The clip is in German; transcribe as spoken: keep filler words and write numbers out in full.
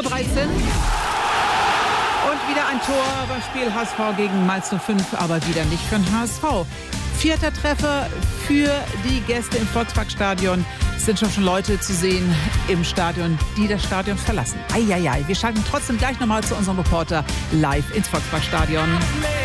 Uhr dreizehn. Und wieder ein Tor beim Spiel H S V gegen Mainz null fünf, aber wieder nicht für den H S V. Vierter Treffer für die Gäste im Volksparkstadion. Es sind schon schon Leute zu sehen im Stadion, die das Stadion verlassen. Eieiei, wir schalten trotzdem gleich nochmal zu unserem Reporter live ins Volksparkstadion.